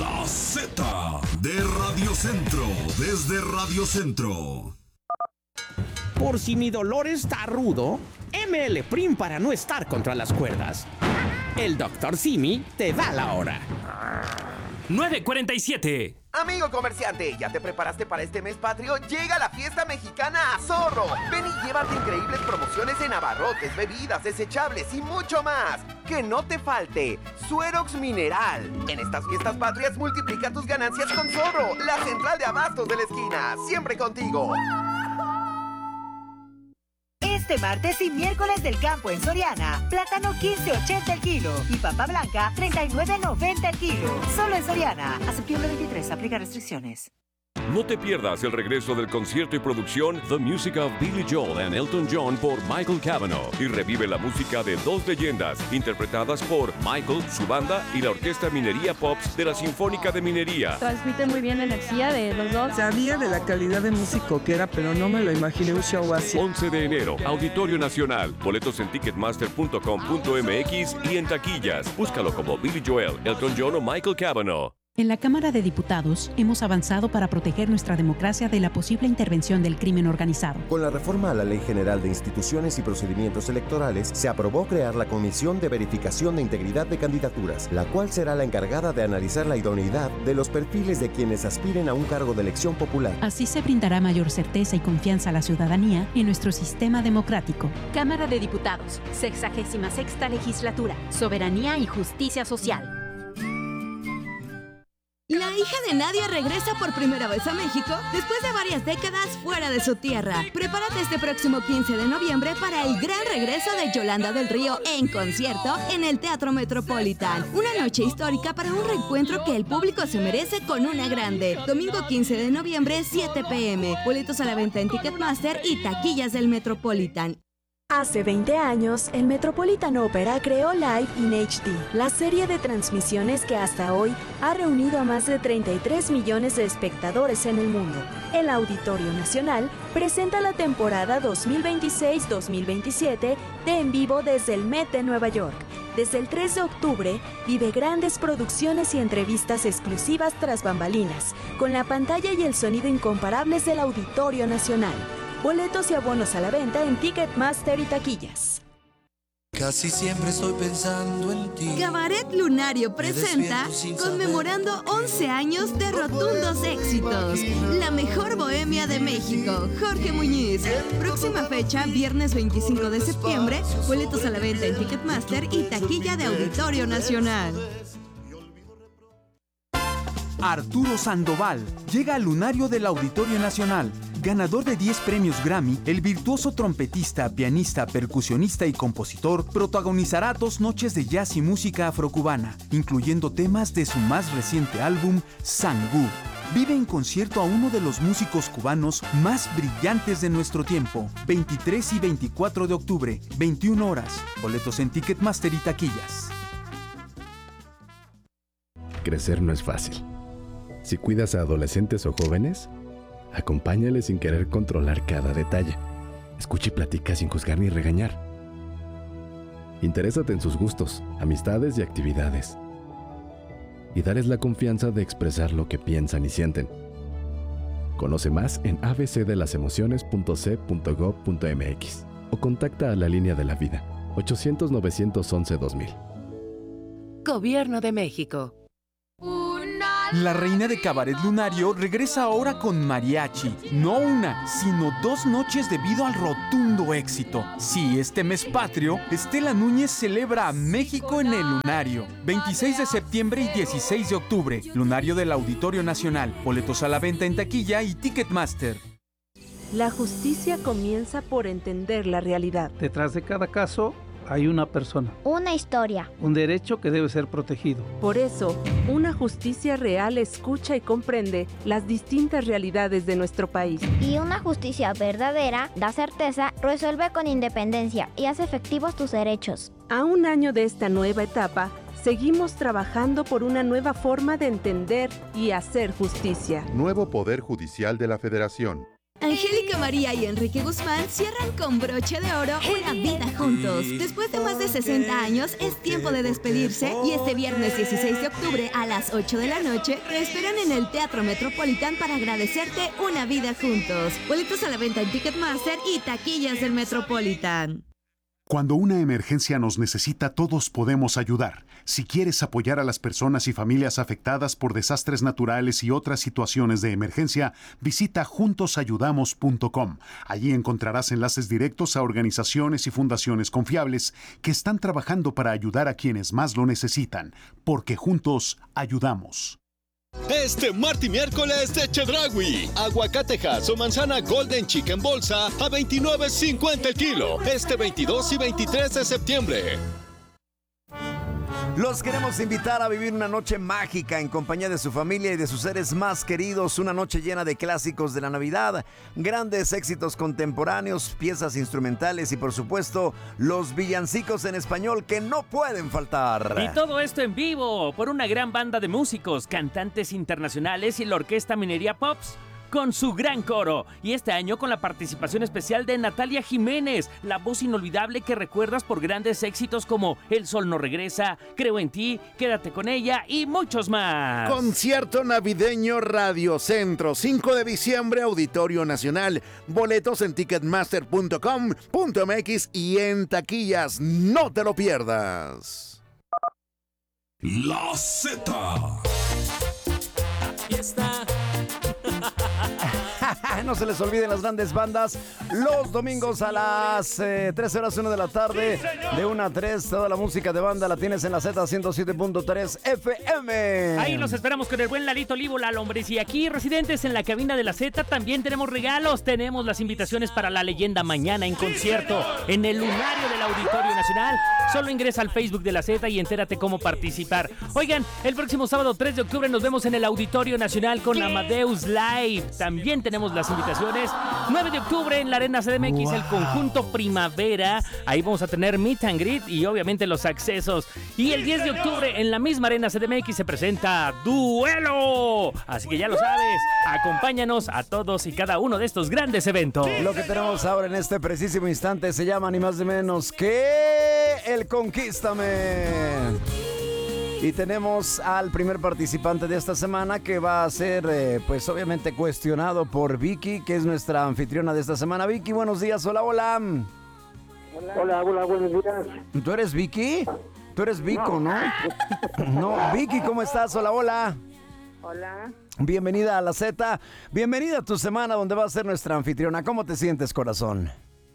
La Z de Radio Centro, desde Radio Centro. Por si mi dolor está rudo, ML Prim para no estar contra las cuerdas. El Dr. Simi te da la hora. 9:47. Amigo comerciante, ¿ya te preparaste para este mes patrio? Llega la fiesta mexicana a Zorro. Ven y llévate increíbles promociones en abarrotes, bebidas, desechables y mucho más. Que no te falte Suerox Mineral. En estas fiestas patrias multiplica tus ganancias con Zorro, la central de abastos de la esquina. Siempre contigo. Este martes y miércoles del campo en Soriana, plátano 15.80 el kilo y papa blanca 39.90 el kilo. Solo en Soriana. A septiembre 23 aplica restricciones. No te pierdas el regreso del concierto y producción The Music of Billy Joel and Elton John por Michael Cavanaugh y revive la música de dos leyendas interpretadas por Michael, su banda y la Orquesta Minería Pops de la Sinfónica de Minería. Transmite muy bien la energía de los dos. Sabía de la calidad de músico que era, pero no me lo imaginé un show así. 11 de enero, Auditorio Nacional. Boletos en ticketmaster.com.mx y en taquillas. Búscalo como Billy Joel, Elton John o Michael Cavanaugh. En la Cámara de Diputados hemos avanzado para proteger nuestra democracia de la posible intervención del crimen organizado. Con la reforma a la Ley General de Instituciones y Procedimientos Electorales, se aprobó crear la Comisión de Verificación de Integridad de Candidaturas, la cual será la encargada de analizar la idoneidad de los perfiles de quienes aspiren a un cargo de elección popular. Así se brindará mayor certeza y confianza a la ciudadanía en nuestro sistema democrático. Cámara de Diputados, 66ª Legislatura, Soberanía y Justicia Social. La hija de Nadia regresa por primera vez a México después de varias décadas fuera de su tierra. Prepárate este próximo 15 de noviembre para el gran regreso de Yolanda del Río en concierto en el Teatro Metropolitan. Una noche histórica para un reencuentro que el público se merece con una grande. Domingo 15 de noviembre, 7 p.m. Boletos a la venta en Ticketmaster y taquillas del Metropolitan. Hace 20 años, el Metropolitan Opera creó Live in HD, la serie de transmisiones que hasta hoy ha reunido a más de 33 millones de espectadores en el mundo. El Auditorio Nacional presenta la temporada 2026-2027 de En Vivo desde el Met de Nueva York. Desde el 3 de octubre, vive grandes producciones y entrevistas exclusivas tras bambalinas, con la pantalla y el sonido incomparables del Auditorio Nacional. Boletos y abonos a la venta en Ticketmaster y taquillas. Casi siempre estoy pensando en ti. Cabaret Lunario presenta conmemorando 11 años de rotundos éxitos. La mejor bohemia de México, Jorge Muñiz. Próxima fecha, viernes 25 de septiembre. Boletos a la venta en Ticketmaster y taquilla de Auditorio Nacional. Arturo Sandoval llega al lunario del Auditorio Nacional. Ganador de 10 premios Grammy, el virtuoso trompetista, pianista, percusionista y compositor protagonizará 2 noches de jazz y música afrocubana, incluyendo temas de su más reciente álbum, Sangú. Vive en concierto a uno de los músicos cubanos más brillantes de nuestro tiempo. 23 y 24 de octubre, 21 horas. Boletos en Ticketmaster y taquillas. Crecer no es fácil. Si cuidas a adolescentes o jóvenes, acompáñales sin querer controlar cada detalle. Escucha y platica sin juzgar ni regañar. Interésate en sus gustos, amistades y actividades. Y dales la confianza de expresar lo que piensan y sienten. Conoce más en abcdelasemociones.c.gov.mx o contacta a la Línea de la Vida, 800-911-2000. Gobierno de México. La reina de Cabaret Lunario regresa ahora con mariachi. No una, sino 2 noches debido al rotundo éxito. Sí, este mes patrio, Estela Núñez celebra a México en el Lunario. 26 de septiembre y 16 de octubre. Lunario del Auditorio Nacional. Boletos a la venta en taquilla y Ticketmaster. La justicia comienza por entender la realidad. Detrás de cada caso hay una persona. Una historia. Un derecho que debe ser protegido. Por eso, una justicia real escucha y comprende las distintas realidades de nuestro país. Y una justicia verdadera da certeza, resuelve con independencia y hace efectivos tus derechos. A un año de esta nueva etapa, seguimos trabajando por una nueva forma de entender y hacer justicia. Nuevo Poder Judicial de la Federación. Angélica María y Enrique Guzmán cierran con broche de oro una vida juntos. Después de más de 60 años, es tiempo de despedirse y este viernes 16 de octubre a las 8 de la noche te esperan en el Teatro Metropolitan para agradecerte una vida juntos. Boletos a la venta en Ticketmaster y taquillas del Metropolitan. Cuando una emergencia nos necesita, todos podemos ayudar. Si quieres apoyar a las personas y familias afectadas por desastres naturales y otras situaciones de emergencia, visita juntosayudamos.com. Allí encontrarás enlaces directos a organizaciones y fundaciones confiables que están trabajando para ayudar a quienes más lo necesitan, porque juntos ayudamos. Este martes y miércoles de Chedraui, aguacatejas o manzana Golden Chicken bolsa a $29.50 el kilo, este 22 y 23 de septiembre. Los queremos invitar a vivir una noche mágica en compañía de su familia y de sus seres más queridos, una noche llena de clásicos de la Navidad, grandes éxitos contemporáneos, piezas instrumentales y por supuesto los villancicos en español que no pueden faltar. Y todo esto en vivo por una gran banda de músicos, cantantes internacionales y la Orquesta Minería Pops, con su gran coro. Y este año con la participación especial de Natalia Jiménez, la voz inolvidable que recuerdas por grandes éxitos como El Sol no regresa, Creo en ti, Quédate con ella y muchos más. Concierto navideño Radio Centro, 5 de diciembre, Auditorio Nacional. Boletos en ticketmaster.com.mx y en taquillas. No te lo pierdas. La Z. Fiesta. No se les olviden las grandes bandas los domingos a las 13 horas 1 de la tarde, de 1 a 3. Toda la música de banda la tienes en la Z 107.3 FM. Ahí los esperamos con el buen Lalito Olivo, la Lombriz. Y aquí, residentes en la cabina de la Z, también tenemos regalos. Tenemos las invitaciones para La Leyenda mañana en concierto en el Lunario del Auditorio Nacional. Solo ingresa al Facebook de la Z y entérate cómo participar. Oigan, el próximo sábado 3 de octubre nos vemos en el Auditorio Nacional con Amadeus Live. También tenemos las invitaciones. 9 de octubre en la Arena CDMX, el conjunto Primavera. Ahí vamos a tener meet and greet y obviamente los accesos. Y el 10 de octubre en la misma Arena CDMX se presenta Duelo. Así que ya lo sabes, acompáñanos a todos y cada uno de estos grandes eventos. Lo que tenemos ahora en este preciso instante se llama ni más ni menos que el Conquístame. Y tenemos al primer participante de esta semana que va a ser, pues obviamente cuestionado por Vicky, que es nuestra anfitriona de esta semana. Vicky, buenos días. Hola, hola. Hola, buenos días. ¿Tú eres Vicky? Tú eres Vico, ¿no? No, Vicky, ¿cómo estás? Hola, hola. Hola. Bienvenida a la Z. Bienvenida a tu semana donde va a ser nuestra anfitriona. ¿Cómo te sientes, corazón?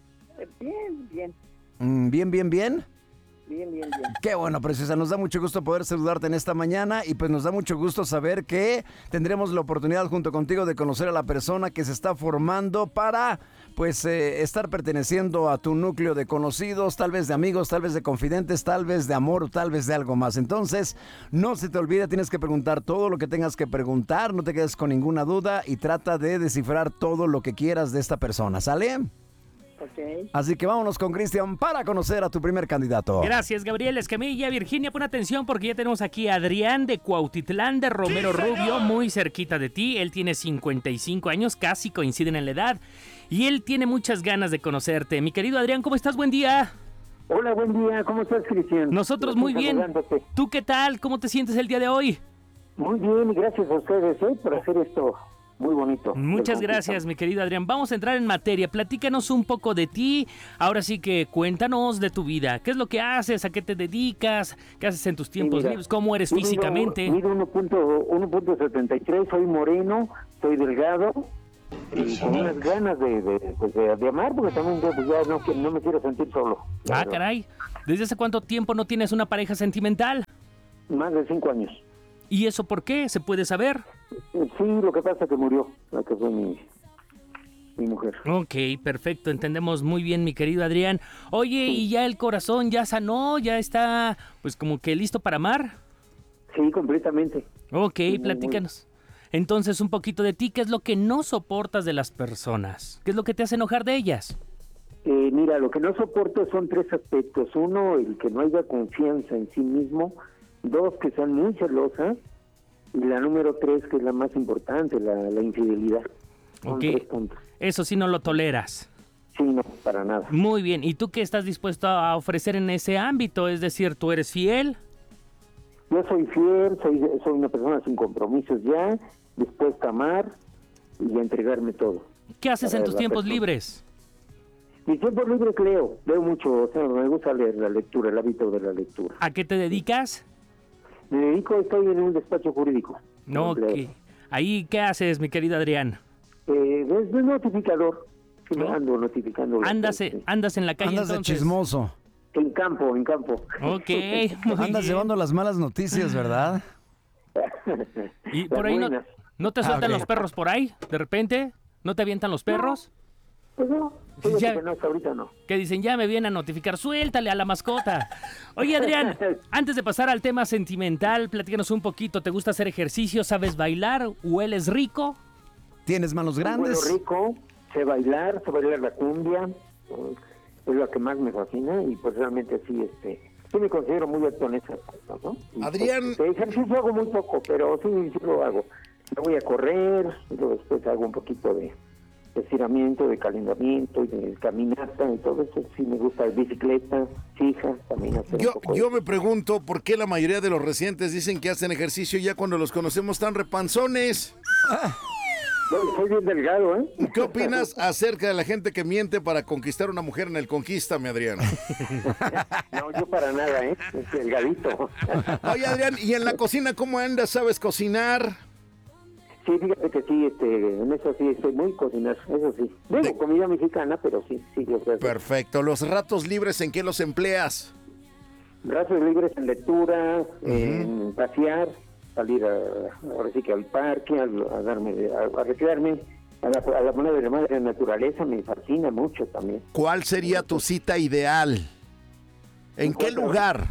Bien. Bien, bien, bien. Bien. Qué bueno, preciosa. Nos da mucho gusto poder saludarte en esta mañana y pues nos da mucho gusto saber que tendremos la oportunidad junto contigo de conocer a la persona que se está formando para pues estar perteneciendo a tu núcleo de conocidos, tal vez de amigos, tal vez de confidentes, tal vez de amor, tal vez de algo más. Entonces, no se te olvide, tienes que preguntar todo lo que tengas que preguntar, no te quedes con ninguna duda y trata de descifrar todo lo que quieras de esta persona, ¿sale? Okay. Así que vámonos con Cristian para conocer a tu primer candidato. Gracias, Gabriel Escamilla. Virginia, pon atención porque ya tenemos aquí a Adrián de Cuautitlán de Romero Rubio, muy cerquita de ti. Él tiene 55 años, casi coinciden en la edad. Y él tiene muchas ganas de conocerte. Mi querido Adrián, ¿cómo estás? Buen día. Hola, buen día. ¿Cómo estás, Cristian? Nosotros muy bien. ¿Tú qué tal? ¿Cómo te sientes el día de hoy? Muy bien, y gracias a ustedes por hacer esto muy bonito. Muchas gracias, mi querido Adrián. Vamos a entrar en materia. Platícanos un poco de ti. Ahora sí que cuéntanos de tu vida. ¿Qué es lo que haces? ¿A qué te dedicas? ¿Qué haces en tus tiempos libres? ¿Cómo eres físicamente? Mido 1.73, soy moreno, soy delgado y con unas ganas de amar, porque también pues, ya no me quiero sentir solo. Ah, caray. ¿Desde hace cuánto tiempo no tienes una pareja sentimental? Más de 5 años. ¿Y eso por qué? ¿Se puede saber? Sí, lo que pasa es que murió, la que fue mi mujer. Ok, perfecto, entendemos muy bien, mi querido Adrián. Oye, ¿y ya el corazón ya sanó? ¿Ya está, pues, como que listo para amar? Sí, completamente. Ok, platícanos. Entonces, un poquito de ti, ¿qué es lo que no soportas de las personas? ¿Qué es lo que te hace enojar de ellas? Mira, lo que no soporto son 3 aspectos. 1, el que no haya confianza en sí mismo. 2, que sean muy celosas. Y la número 3, que es la más importante, la infidelidad. Son 3 puntos. Eso sí no lo toleras. Sí, no, para nada. Muy bien. ¿Y tú qué estás dispuesto a ofrecer en ese ámbito? Es decir, ¿tú eres fiel? Yo soy fiel, soy una persona sin compromisos ya, dispuesta a amar y a entregarme todo. ¿Qué haces en tus tiempos libres? Mis tiempos libres leo mucho, o sea, me gusta leer la lectura, el hábito de la lectura. ¿A qué te dedicas? Estoy en un despacho jurídico. No, ¿qué? ¿Ahí qué haces, mi querido Adrián? Es notificador. Sí, ando notificando. Andas en la calle. Andas entonces. de chismoso. En campo. Ok. Andas llevando las malas noticias, ¿verdad? ¿Y por ahí no te sueltan los perros por ahí? ¿De repente? ¿No te avientan los perros? Pues no. Ya, no, hasta ahorita no. Que dicen, ya me vienen a notificar, suéltale a la mascota. Oye, Adrián, antes de pasar al tema sentimental, platícanos un poquito. ¿Te gusta hacer ejercicio? ¿Sabes bailar? ¿Hueles rico? ¿Tienes manos grandes? Huelo rico, sé bailar la cumbia. Es lo que más me fascina y pues realmente sí, sí me considero muy alto en esa cosa, ¿no? Adrián. Ejercicio hago muy poco, pero sí lo hago. Me voy a correr, y luego después hago un poquito de estiramiento, de calentamiento, y de caminata, y todo eso sí me gusta, bicicleta, fija, también hacer un poco Yo me pregunto por qué la mayoría de los residentes dicen que hacen ejercicio ya cuando los conocemos tan repanzones. Soy bien delgado, ¿eh? ¿Qué opinas acerca de la gente que miente para conquistar a una mujer en el Conquístame, Adrián? No, yo para nada, ¿eh? Es delgadito. Oye, Adrián, ¿y en la cocina cómo andas? ¿Sabes cocinar? Sí, fíjate que sí, en eso sí estoy muy cocinar, eso sí. Digo, comida mexicana, pero sí, yo creo. Perfecto. ¿Los ratos libres en qué los empleas? Ratos libres en lectura, en pasear, salir ahora sí que al parque, a recrearme, a la manera de la madre naturaleza, me fascina mucho también. ¿Cuál sería tu cita ideal? ¿En qué lugar?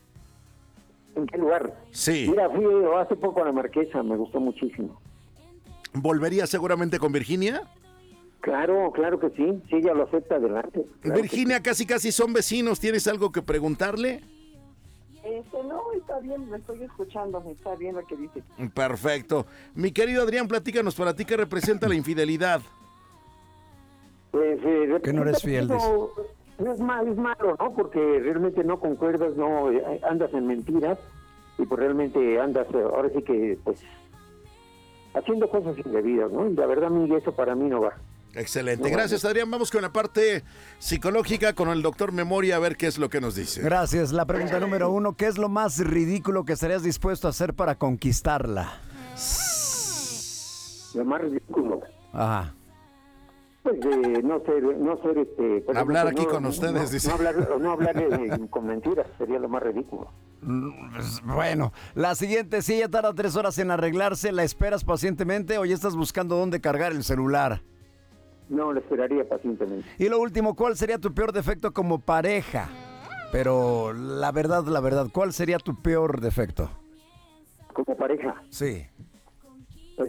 ¿En qué lugar? Sí. Mira, fui hace poco a la Marquesa, me gustó muchísimo. ¿Volverías seguramente con Virginia? Claro que sí, si ella lo acepta, adelante. Claro. Virginia, casi son vecinos, ¿tienes algo que preguntarle? No, está bien, me estoy escuchando, está bien lo que dice. Perfecto. Mi querido Adrián, platícanos, ¿para ti qué representa la infidelidad? Pues, que no eres fiel. Es malo, ¿no? Porque realmente no concuerdas, no andas en mentiras y pues realmente andas, ahora sí que, pues, haciendo cosas indebidas, ¿no? Y la verdad, eso para mí no va. Excelente, gracias Adrián. Vamos con la parte psicológica con el doctor Memoria a ver qué es lo que nos dice. Gracias. La pregunta número 1, ¿qué es lo más ridículo que estarías dispuesto a hacer para conquistarla? Lo más ridículo. Ajá. Pues no ser hablar aquí con ustedes, dice. No hablar con mentiras, sería lo más ridículo. Bueno, la siguiente, si ella tarda 3 horas en arreglarse, ¿la esperas pacientemente o ya estás buscando dónde cargar el celular? No, la esperaría pacientemente. Y lo último, ¿cuál sería tu peor defecto como pareja? Pero la verdad, ¿cuál sería tu peor defecto? ¿Como pareja? Sí. Pues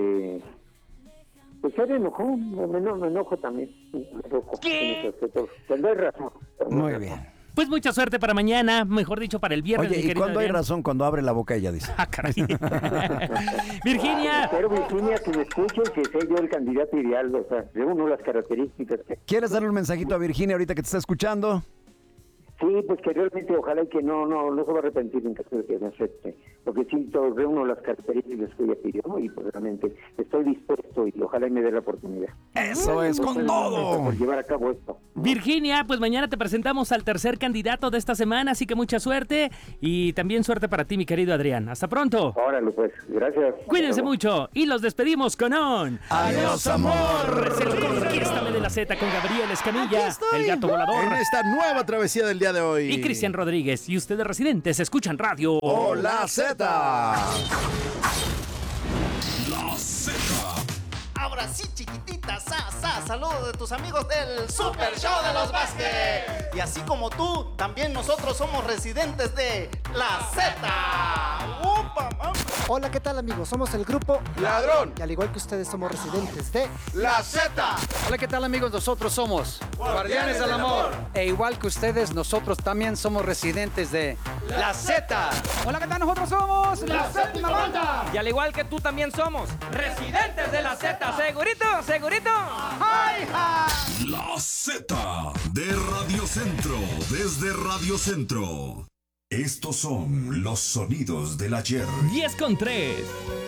pues ser enojón, me enojo también. ¿Qué? Tendré razón. Muy bien. Pues mucha suerte para mañana, mejor dicho para el viernes. Oye, ¿y cuándo hay razón? Cuando abre la boca ella dice. Ah, caray. Virginia. Espero, Virginia, que me escuche, que sea yo el candidato ideal, o sea, reúno las características. ¿Quieres darle un mensajito a Virginia ahorita que te está escuchando? Sí, pues que realmente ojalá y que no se va a arrepentir en caso de que me acepte, porque sí, reúno las características que ella pidió y pues realmente estoy dispuesto y ojalá y me dé la oportunidad. Eso es con todo. Por llevar a cabo esto. Virginia, pues mañana te presentamos al tercer candidato de esta semana, así que mucha suerte y también suerte para ti, mi querido Adrián. Hasta pronto. Órale, pues, gracias. Cuídense mucho y los despedimos con un ¡Adiós, amor! Es el Conquístame de la Z con Gabriel Escamilla, el gato volador. En esta nueva travesía del día de hoy. Y Cristian Rodríguez. Y ustedes residentes escuchan radio. ¡Hola, Z! La Z. Ahora sí, chiquitita, saludos de tus amigos del Super Show de los Vázquez. Y así como tú, también nosotros somos residentes de la Z. ¡Upa, mamá! Hola, ¿qué tal, amigos? Somos el grupo Ladrón. Y al igual que ustedes somos residentes de La Z. Hola, ¿qué tal, amigos? Nosotros somos Guardianes del Amor. E igual que ustedes, nosotros también somos residentes de La Z. Hola, ¿qué tal? Nosotros somos La Séptima Banda. Y al igual que tú también somos residentes de La Z. ¿Segurito? ¿Segurito? ¡Ay, ja! La Z de Radio Centro, desde Radio Centro. Estos son los sonidos del ayer. 10:03.